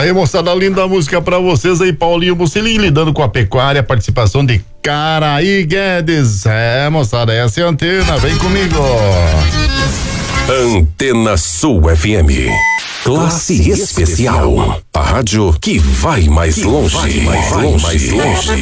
Aí, moçada, linda música pra vocês aí, Paulinho Bucilim, lidando com a pecuária, participação de Caraí Guedes. É, moçada, essa é a Antena, vem comigo. Antena Sul FM. Classe especial. A rádio que vai mais longe. Mais longe.